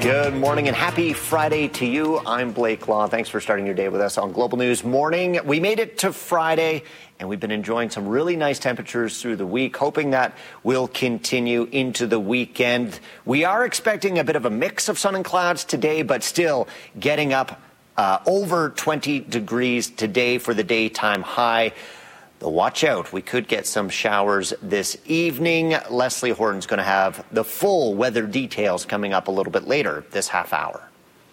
Good morning and happy Friday to you. I'm Blake Law. Thanks for starting your day with us on Global News Morning. We made it to Friday, and we've been enjoying some really nice temperatures through the week, hoping that will continue into the weekend. We are expecting a bit of a mix of sun and clouds today, but still getting up over 20 degrees today for the daytime high. Watch out, we could get some showers this evening. Leslie Horton's going to have the full weather details coming up a little bit later this half hour.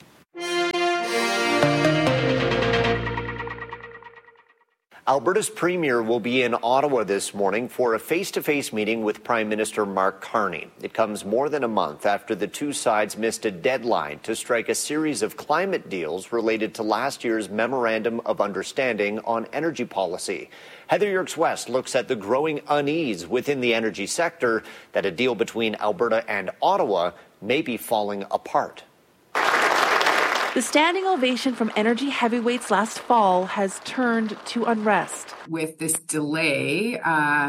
Alberta's premier will be in Ottawa this morning for a face-to-face meeting with Prime Minister Mark Carney. It comes more than a month after the two sides missed a deadline to strike a series of climate deals related to last year's Memorandum of Understanding on energy policy. Heather Yerkes-West looks at the growing unease within the energy sector that a deal between Alberta and Ottawa may be falling apart. The standing ovation from energy heavyweights last fall has turned to unrest. With this delay,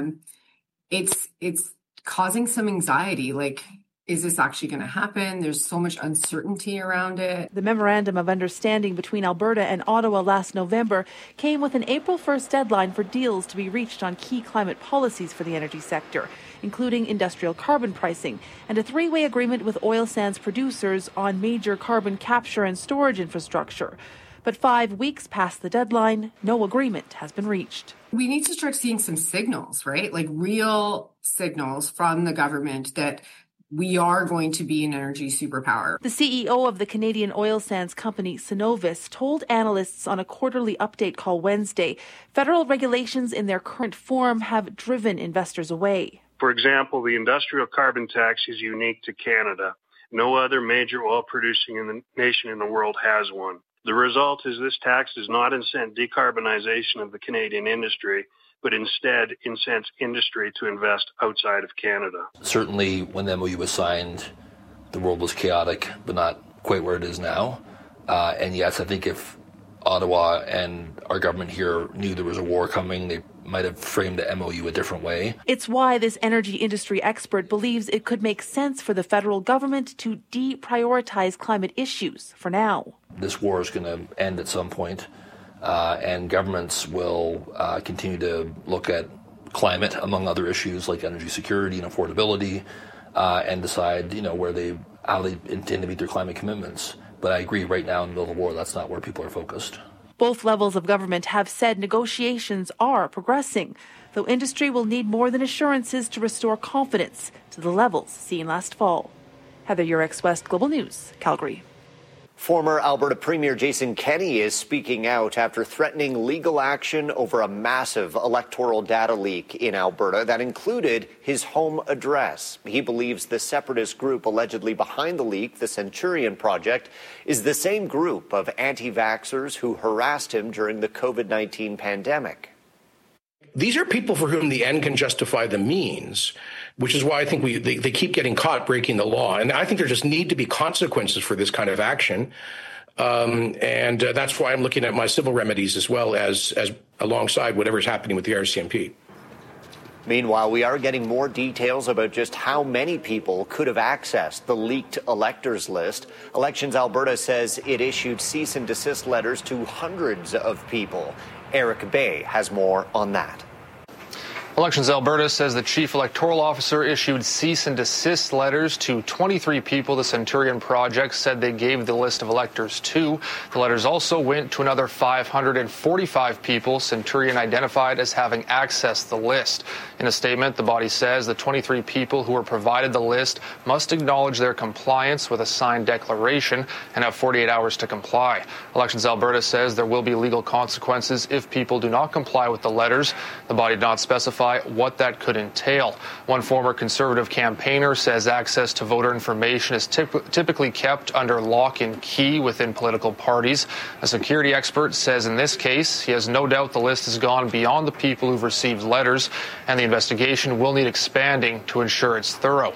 it's causing some anxiety. Like, is this actually going to happen? There's so much uncertainty around it. The Memorandum of Understanding between Alberta and Ottawa last November came with an April 1st deadline for deals to be reached on key climate policies for the energy sector, including industrial carbon pricing and a three-way agreement with oil sands producers on major carbon capture and storage infrastructure. But 5 weeks past the deadline, no agreement has been reached. We need to start seeing some signals, right? Like real signals from the government that we are going to be an energy superpower. The CEO of the Canadian oil sands company Cenovus told analysts on a quarterly update call Wednesday, federal regulations in their current form have driven investors away. For example, the industrial carbon tax is unique to Canada. No other major oil-producing nation in the world has one. The result is this tax does not incent decarbonization of the Canadian industry, but instead incents industry to invest outside of Canada. Certainly, when the MOU was signed, the world was chaotic, but not quite where it is now. And yes, I think if Ottawa and our government here knew there was a war coming, they might have framed the MOU a different way. It's why this energy industry expert believes it could make sense for the federal government to deprioritize climate issues for now. This war is going to end at some point. And governments will continue to look at climate, among other issues like energy security and affordability, and decide, how they intend to meet their climate commitments. But I agree, right now in the middle of the war, that's not where people are focused. Both levels of government have said negotiations are progressing, though industry will need more than assurances to restore confidence to the levels seen last fall. Heather Yerkes-West, Global News, Calgary. Former Alberta Premier Jason Kenney is speaking out after threatening legal action over a massive electoral data leak in Alberta that included his home address. He believes the separatist group allegedly behind the leak, the Centurion Project, is the same group of anti-vaxxers who harassed him during the COVID-19 pandemic. These are people for whom the end can justify the means, which is why I think they keep getting caught breaking the law. And I think there just need to be consequences for this kind of action. And that's why I'm looking at my civil remedies as well as alongside whatever's happening with the RCMP. Meanwhile, we are getting more details about just how many people could have accessed the leaked electors list. Elections Alberta says it issued cease and desist letters to hundreds of people. Eric Bay has more on that. Elections Alberta says the chief electoral officer issued cease and desist letters to 23 people the Centurion Project said they gave the list of electors to. The letters also went to another 545 people Centurion identified as having accessed the list. In a statement, the body says the 23 people who were provided the list must acknowledge their compliance with a signed declaration and have 48 hours to comply. Elections Alberta says there will be legal consequences if people do not comply with the letters. The body did not specify what that could entail. One former Conservative campaigner says access to voter information is typically kept under lock and key within political parties. A security expert says in this case, he has no doubt the list has gone beyond the people who've received letters, and the investigation will need expanding to ensure it's thorough.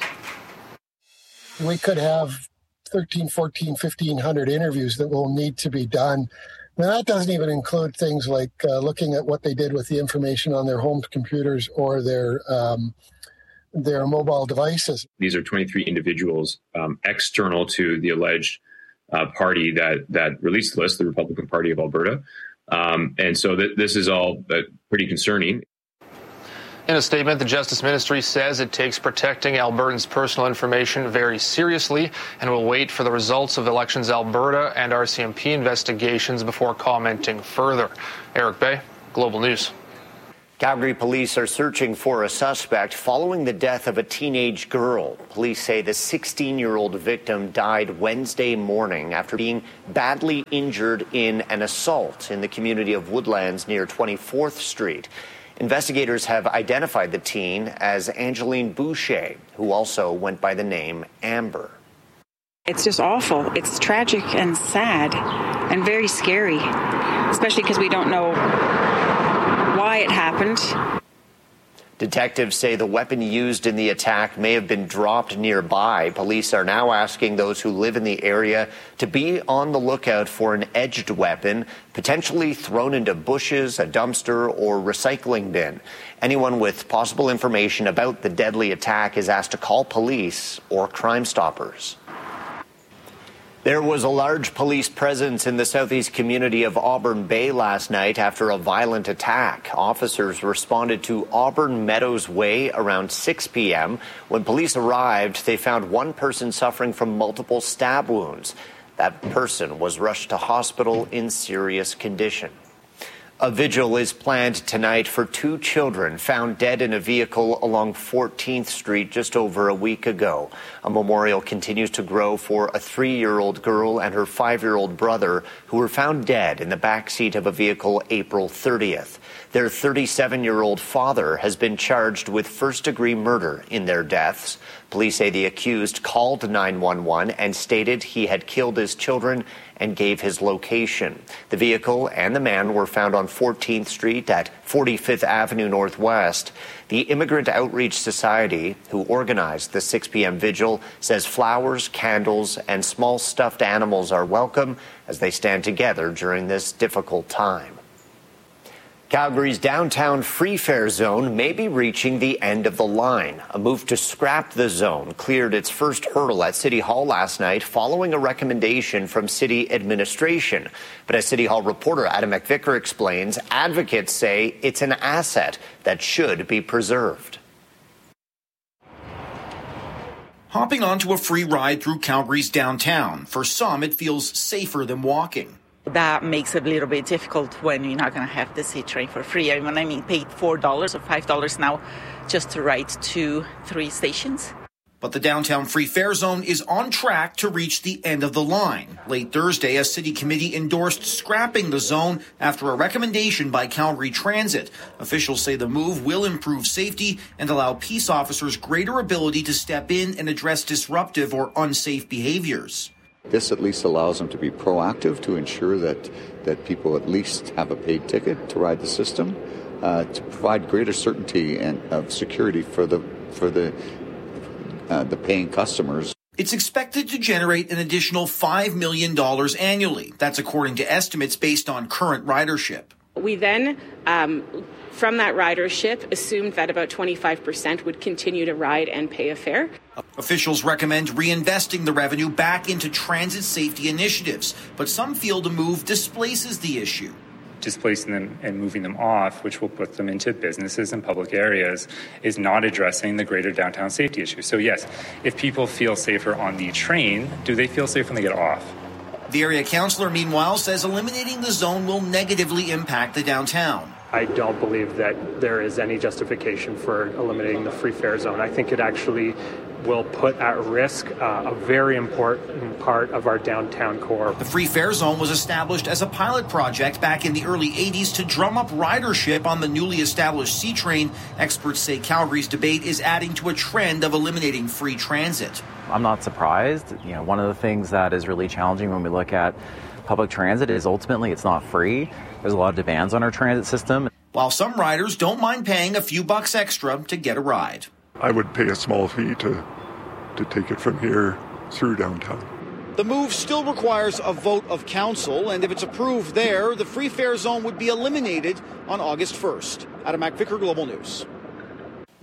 We could have 13, 14, 1,500 interviews that will need to be done. Now, that doesn't even include things like looking at what they did with the information on their home computers or their their mobile devices. These are 23 individuals external to the alleged party that released the list, the Republican Party of Alberta. And so this is all pretty concerning. In a statement, the Justice Ministry says it takes protecting Albertans' personal information very seriously and will wait for the results of Elections Alberta and RCMP investigations before commenting further. Eric Bay, Global News. Calgary police are searching for a suspect following the death of a teenage girl. Police say the 16-year-old victim died Wednesday morning after being badly injured in an assault in the community of Woodlands near 24th Street. Investigators have identified the teen as Angeline Boucher, who also went by the name Amber. It's just awful. It's tragic and sad and very scary, especially because we don't know why it happened. Detectives say the weapon used in the attack may have been dropped nearby. Police are now asking those who live in the area to be on the lookout for an edged weapon, potentially thrown into bushes, a dumpster, or recycling bin. Anyone with possible information about the deadly attack is asked to call police or Crime Stoppers. There was a large police presence in the southeast community of Auburn Bay last night after a violent attack. Officers responded to Auburn Meadows Way around 6 p.m. When police arrived, they found one person suffering from multiple stab wounds. That person was rushed to hospital in serious condition. A vigil is planned tonight for two children found dead in a vehicle along 14th Street just over a week ago. A memorial continues to grow for a 3-year-old girl and her 5-year-old brother who were found dead in the backseat of a vehicle April 30th. Their 37-year-old father has been charged with first-degree murder in their deaths. Police say the accused called 911 and stated he had killed his children and gave his location. The vehicle and the man were found on 14th Street at 45th Avenue Northwest. The Immigrant Outreach Society, who organized the 6 p.m. vigil, says flowers, candles, and small stuffed animals are welcome as they stand together during this difficult time. Calgary's downtown free fare zone may be reaching the end of the line. A move to scrap the zone cleared its first hurdle at City Hall last night following a recommendation from city administration. But as City Hall reporter Adam McVicker explains, advocates say it's an asset that should be preserved. Hopping onto a free ride through Calgary's downtown. For some, it feels safer than walking. That makes it a little bit difficult when you're not going to have the C-train for free. I mean, paid $4 or $5 now just to ride to 3 stations. But the downtown free fare zone is on track to reach the end of the line. Late Thursday, a city committee endorsed scrapping the zone after a recommendation by Calgary Transit. Officials say the move will improve safety and allow peace officers greater ability to step in and address disruptive or unsafe behaviors. This at least allows them to be proactive to ensure that people at least have a paid ticket to ride the system, to provide greater certainty and of security for the paying customers. It's expected to generate an additional $5 million annually. That's according to estimates based on current ridership. We then, from that ridership, assumed that about 25% would continue to ride and pay a fare. Officials recommend reinvesting the revenue back into transit safety initiatives, but some feel the move displaces the issue. Displacing them and moving them off, which will put them into businesses and public areas, is not addressing the greater downtown safety issue. So yes, if people feel safer on the train, do they feel safer when they get off? The area councillor, meanwhile, says eliminating the zone will negatively impact the downtown. I don't believe that there is any justification for eliminating the free fare zone. I think it actually will put at risk a very important part of our downtown core. The free fare zone was established as a pilot project back in the early 80s to drum up ridership on the newly established C-train. Experts say Calgary's debate is adding to a trend of eliminating free transit. I'm not surprised. One of the things that is really challenging when we look at public transit is ultimately it's not free. There's a lot of demands on our transit system. While some riders don't mind paying a few bucks extra to get a ride. I would pay a small fee to take it from here through downtown. The move still requires a vote of council, and if it's approved there, the free fare zone would be eliminated on August 1st. Adam McVicker, Global News.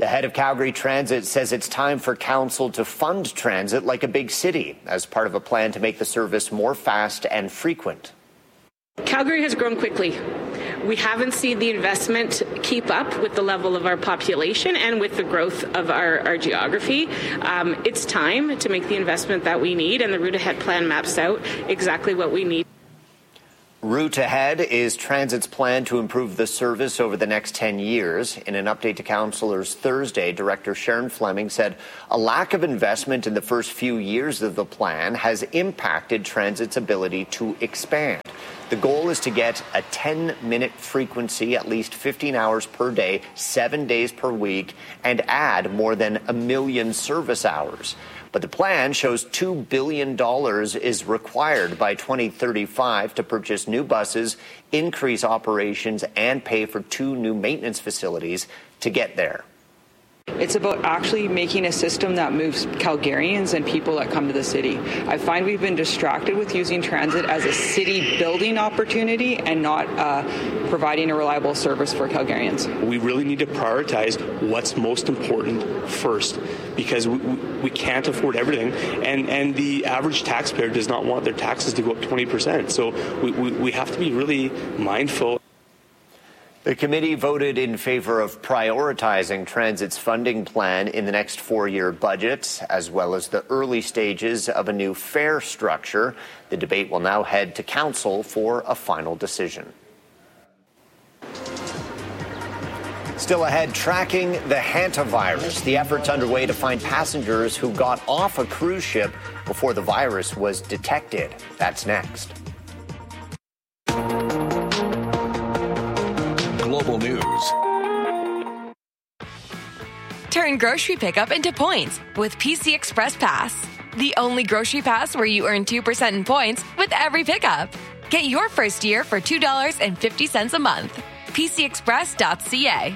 The head of Calgary Transit says it's time for council to fund transit like a big city as part of a plan to make the service more fast and frequent. Calgary has grown quickly. We haven't seen the investment keep up with the level of our population and with the growth of our geography. It's time to make the investment that we need, and the Route Ahead plan maps out exactly what we need. Route Ahead is Transit's plan to improve the service over the next 10 years. In an update to councillors Thursday, Director Sharon Fleming said a lack of investment in the first few years of the plan has impacted Transit's ability to expand. The goal is to get a 10-minute frequency, at least 15 hours per day, 7 days per week, and add more than 1 million service hours. But the plan shows $2 billion is required by 2035 to purchase new buses, increase operations, and pay for 2 new maintenance facilities to get there. It's about actually making a system that moves Calgarians and people that come to the city. I find we've been distracted with using transit as a city building opportunity and not providing a reliable service for Calgarians. We really need to prioritize what's most important first, because we can't afford everything, and the average taxpayer does not want their taxes to go up 20%. So we have to be really mindful. The committee voted in favor of prioritizing Transit's funding plan in the next 4-year budget, as well as the early stages of a new fare structure. The debate will now head to council for a final decision. Still ahead, tracking the hantavirus. The effort's underway to find passengers who got off a cruise ship before the virus was detected. That's next. Global News. Turn grocery pickup into points with PC Express Pass. The only grocery pass where you earn 2% in points with every pickup. Get your first year for $2.50 a month. PCExpress.ca.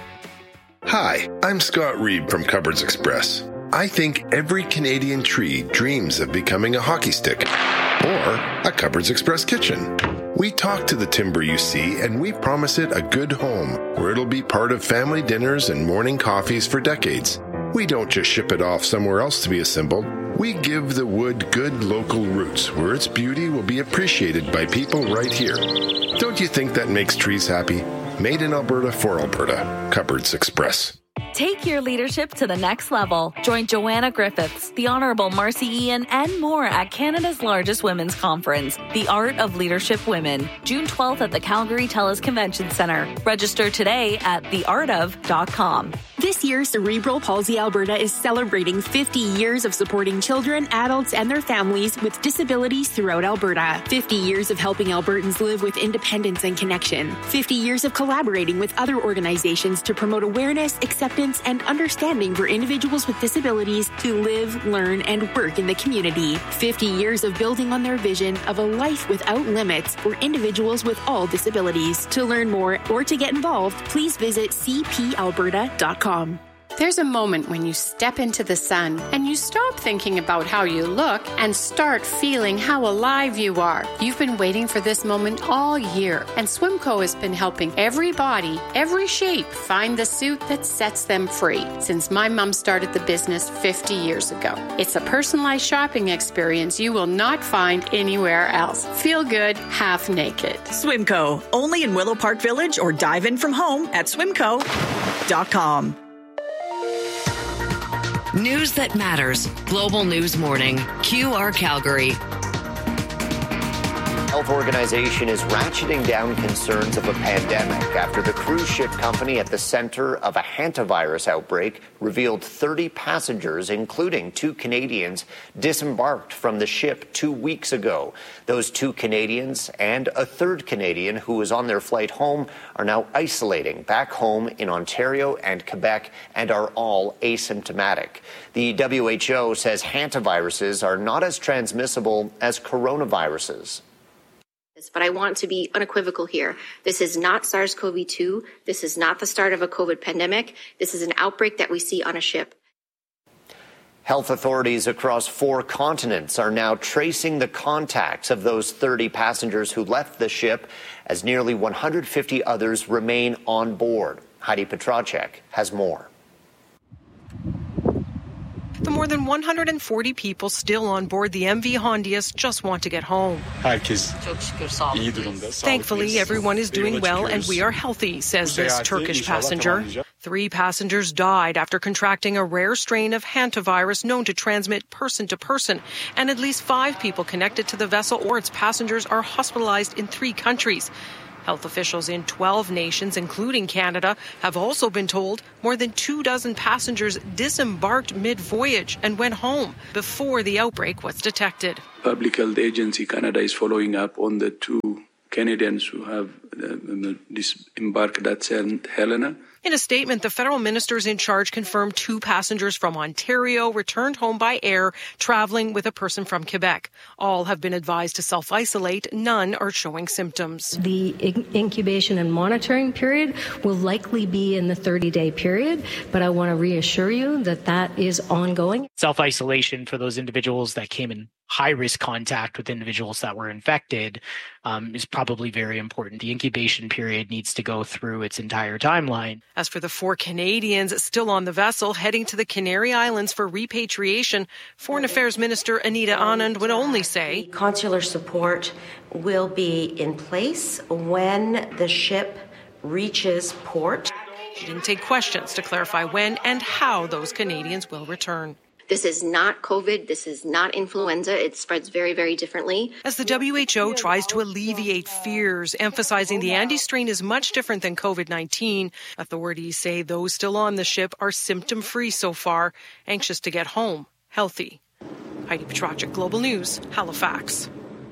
Hi, I'm Scott Reed from Cupboards Express. I think every Canadian tree dreams of becoming a hockey stick or a Cupboards Express kitchen. We talk to the timber you see, and we promise it a good home where it'll be part of family dinners and morning coffees for decades. We don't just ship it off somewhere else to be assembled. We give the wood good local roots where its beauty will be appreciated by people right here. Don't you think that makes trees happy? Made in Alberta for Alberta. Cupboards Express. Take your leadership to the next level. Join Joanna Griffiths, the Honourable Marcy Ian, and more at Canada's largest women's conference, The Art of Leadership Women, June 12th at the Calgary TELUS Convention Centre. Register today at theartof.com. This year, Cerebral Palsy Alberta is celebrating 50 years of supporting children, adults, and their families with disabilities throughout Alberta. 50 years of helping Albertans live with independence and connection. 50 years of collaborating with other organizations to promote awareness, acceptance, and understanding for individuals with disabilities to live, learn, and work in the community. 50 years of building on their vision of a life without limits for individuals with all disabilities. To learn more or to get involved, please visit cpalberta.com. There's a moment when you step into the sun and you stop thinking about how you look and start feeling how alive you are. You've been waiting for this moment all year, and Swimco has been helping every body, every shape find the suit that sets them free since my mom started the business 50 years ago. It's a personalized shopping experience you will not find anywhere else. Feel good, half naked. Swimco, only in Willow Park Village, or dive in from home at swimco.com. News that matters. Global News Morning. QR Calgary. Health Organization is ratcheting down concerns of a pandemic after the cruise ship company at the center of a hantavirus outbreak revealed 30 passengers, including 2 Canadians, disembarked from the ship 2 weeks ago. Those 2 Canadians and a 3rd Canadian who was on their flight home are now isolating back home in Ontario and Quebec and are all asymptomatic. The WHO says hantaviruses are not as transmissible as coronaviruses. But I want to be unequivocal here. This is not SARS-CoV-2. This is not the start of a COVID pandemic. This is an outbreak that we see on a ship. Health authorities across 4 continents are now tracing the contacts of those 30 passengers who left the ship, as nearly 150 others remain on board. Heidi Petracek has more. The more than 140 people still on board the MV Hondius just want to get home. Thankfully, everyone is doing well and we are healthy, says this Turkish passenger. 3 passengers died after contracting a rare strain of hantavirus known to transmit person to person, and at least 5 people connected to the vessel or its passengers are hospitalized in 3 countries. Health officials in 12 nations, including Canada, have also been told more than 24 passengers disembarked mid-voyage and went home before the outbreak was detected. Public Health Agency Canada is following up on the 2 Canadians who have disembarked at St. Helena. In a statement, the federal ministers in charge confirmed 2 passengers from Ontario returned home by air, traveling with a person from Quebec. All have been advised to self-isolate. None are showing symptoms. The incubation and monitoring period will likely be in the 30-day period, but I want to reassure you that that is ongoing. Self-isolation for those individuals that came in high-risk contact with individuals that were infected is probably very important. The incubation period needs to go through its entire timeline. As for the 4 Canadians still on the vessel heading to the Canary Islands for repatriation, Foreign Affairs Minister Anita Anand would only say consular support will be in place when the ship reaches port. She didn't take questions to clarify when and how those Canadians will return. This is not COVID. This is not influenza. It spreads very, very differently. As the WHO tries to alleviate fears, emphasizing the Andes strain is much different than COVID-19, authorities say those still on the ship are symptom-free so far, anxious to get home, healthy. Heidi Petracek, Global News, Halifax.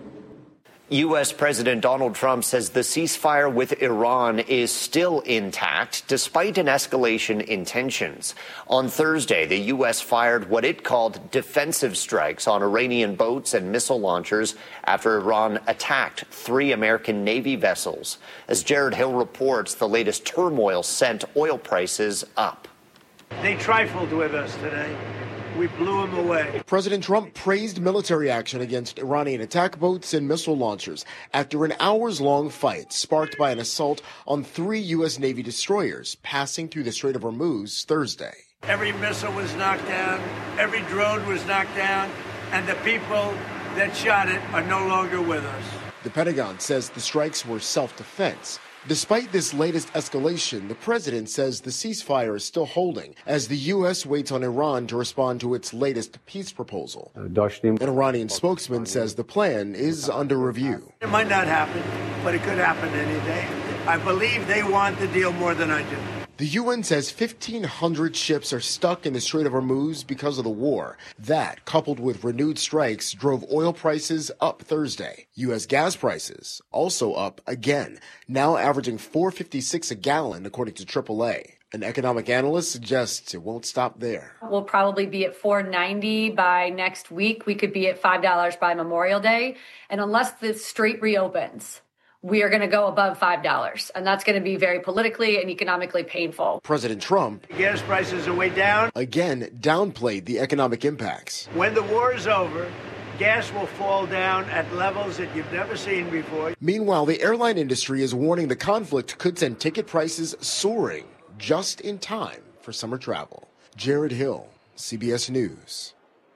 U.S. President Donald Trump says the ceasefire with Iran is still intact, despite an escalation in tensions. On Thursday, the U.S. fired what it called defensive strikes on Iranian boats and missile launchers after Iran attacked 3 American Navy vessels. As Jared Hill reports, the latest turmoil sent oil prices up. They trifled with us today. We blew them away. President Trump praised military action against Iranian attack boats and missile launchers after an hours-long fight sparked by an assault on 3 U.S. Navy destroyers passing through the Strait of Hormuz Thursday. Every missile was knocked down, every drone was knocked down, and the people that shot it are no longer with us. The Pentagon says the strikes were self-defense. Despite this latest escalation, the president says the ceasefire is still holding as the U.S. waits on Iran to respond to its latest peace proposal. An Iranian spokesman says the plan is under review. It might not happen, but it could happen any day. I believe they want the deal more than I do. The UN says 1,500 ships are stuck in the Strait of Hormuz because of the war. That, coupled with renewed strikes, drove oil prices up Thursday. U.S. gas prices also up again, now averaging $4.56 a gallon, according to AAA. An economic analyst suggests it won't stop there. We'll probably be at $4.90 by next week. We could be at $5 by Memorial Day. And unless the strait reopens, we are going to go above $5, and that's going to be very politically and economically painful. President Trump, gas prices are way down, again downplayed the economic impacts. When the war is over, gas will fall down at levels that you've never seen before. Meanwhile, the airline industry is warning the conflict could send ticket prices soaring just in time for summer travel. Jared Hill, CBS News.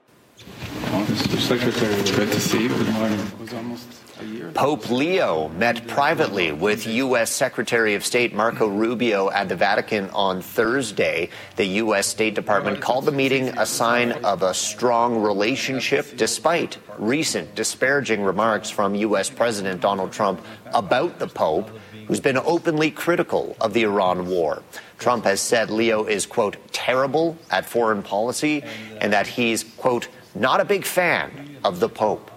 Mr. Secretary, good to see you. Good morning. It was almost a year. Pope Leo met privately with U.S. Secretary of State Marco Rubio at the Vatican on Thursday. The U.S. State Department called the meeting a sign of a strong relationship, despite recent disparaging remarks from U.S. President Donald Trump about the Pope, who's been openly critical of the Iran war. Trump has said Leo is, quote, terrible at foreign policy, and that he's, quote, not a big fan of the Pope.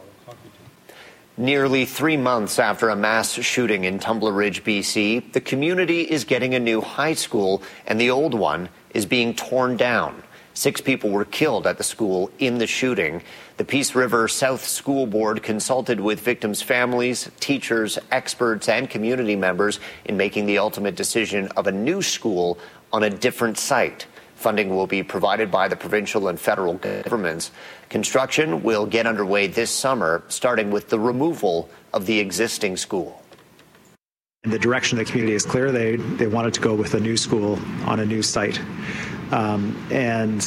Nearly 3 months after a mass shooting in Tumbler Ridge, BC, the community is getting a new high school, and the old one is being torn down. 6 people were killed at the school in the shooting. The Peace River South School Board consulted with victims' families, teachers, experts, and community members in making the ultimate decision of a new school on a different site. Funding will be provided by the provincial and federal governments. Construction will get underway this summer, starting with the removal of the existing school. And the direction of the community is clear. They wanted to go with a new school on a new site. And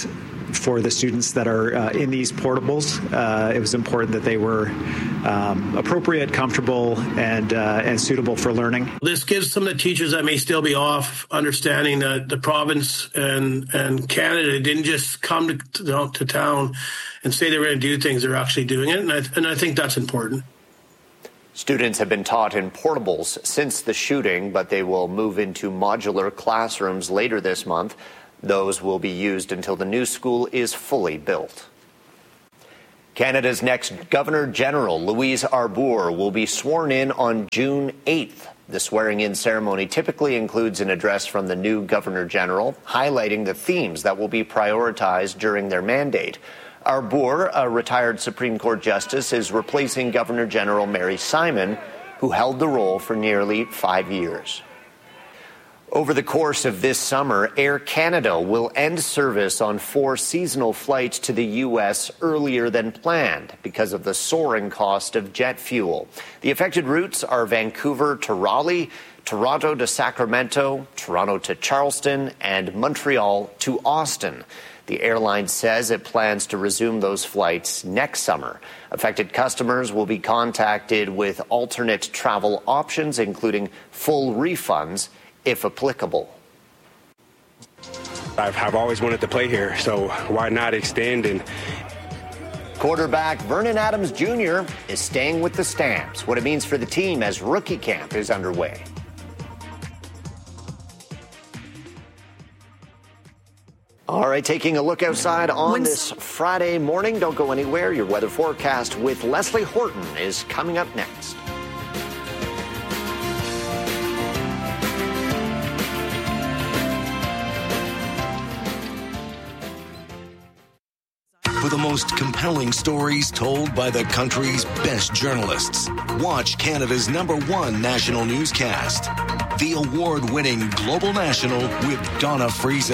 for the students that are in these portables. It was important that they were appropriate, comfortable, and suitable for learning. This gives some of the teachers that may still be off understanding that the province and Canada didn't just come to town and say they were going to do things. They're actually doing it, and I think that's important. Students have been taught in portables since the shooting, but they will move into modular classrooms later this month. Those will be used until the new school is fully built. Canada's next Governor-General, Louise Arbour, will be sworn in on June 8th. The swearing-in ceremony typically includes an address from the new Governor-General, highlighting the themes that will be prioritized during their mandate. Arbour, a retired Supreme Court justice, is replacing Governor-General Mary Simon, who held the role for nearly 5 years. Over the course of this summer, Air Canada will end service on 4 seasonal flights to the U.S. earlier than planned because of the soaring cost of jet fuel. The affected routes are Vancouver to Raleigh, Toronto to Sacramento, Toronto to Charleston, and Montreal to Austin. The airline says it plans to resume those flights next summer. Affected customers will be contacted with alternate travel options, including full refunds, if applicable. I've always wanted to play here, so why not extend? And quarterback Vernon Adams Jr. is staying with the Stamps. What it means for the team as rookie camp is underway. All right, taking a look outside on this Friday morning. Don't go anywhere. Your weather forecast with Leslie Horton is coming up next. For the most compelling stories told by the country's best journalists, watch Canada's #1 national newscast, the award-winning Global National with Donna Friesen.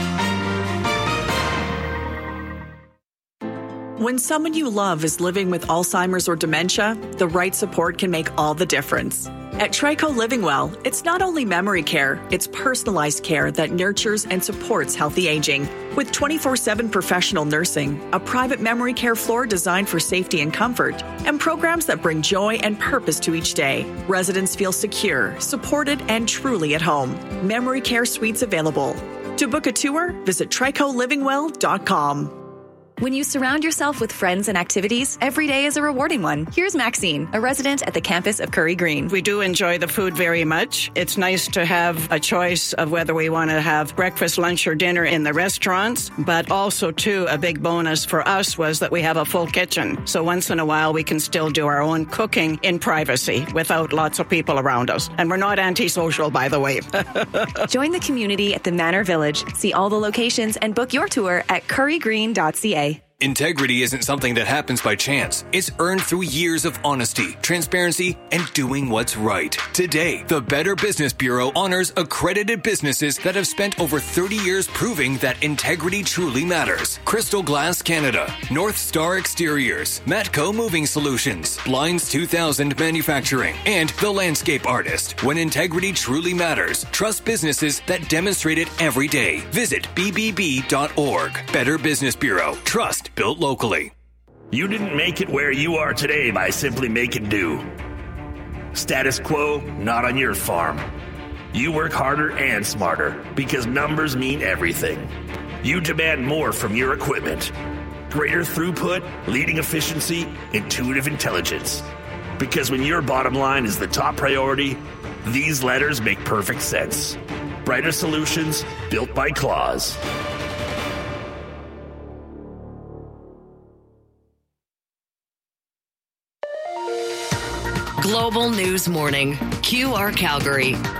When someone you love is living with Alzheimer's or dementia, the right support can make all the difference. At Trico Living Well, it's not only memory care, it's personalized care that nurtures and supports healthy aging. With 24/7 professional nursing, a private memory care floor designed for safety and comfort, and programs that bring joy and purpose to each day, residents feel secure, supported, and truly at home. Memory care suites available. To book a tour, visit tricolivingwell.com. When you surround yourself with friends and activities, every day is a rewarding one. Here's Maxine, a resident at the campus of Curry Green. We do enjoy the food very much. It's nice to have a choice of whether we want to have breakfast, lunch, or dinner in the restaurants. But also, too, a big bonus for us was that we have a full kitchen. So once in a while, we can still do our own cooking in privacy without lots of people around us. And we're not antisocial, by the way. Join the community at the Manor Village. See all the locations and book your tour at currygreen.ca. Integrity isn't something that happens by chance. It's earned through years of honesty, transparency, and doing what's right. Today, the Better Business Bureau honors accredited businesses that have spent over 30 years proving that integrity truly matters. Crystal Glass Canada, North Star Exteriors, Matco Moving Solutions, Blinds 2000 Manufacturing, and The Landscape Artist. When integrity truly matters, trust businesses that demonstrate it every day. Visit bbb.org. Better Business Bureau. Trust built locally. You didn't make it where you are today by simply making do. Status quo, not on your farm. You work harder and smarter because numbers mean everything. You demand more from your equipment. Greater throughput, leading efficiency, intuitive intelligence. Because when your bottom line is the top priority, these letters make perfect sense. Brighter solutions built by Claws. Global News Morning, QR Calgary.